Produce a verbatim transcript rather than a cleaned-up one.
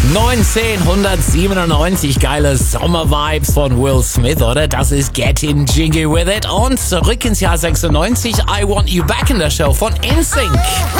neunzehnhundertsiebenundneunzig, geile Sommer-Vibes von Will Smith, oder? Das ist Getting Jiggy With It. Und zurück ins Jahr sechsundneunzig, I Want You Back in der Show von N Sync.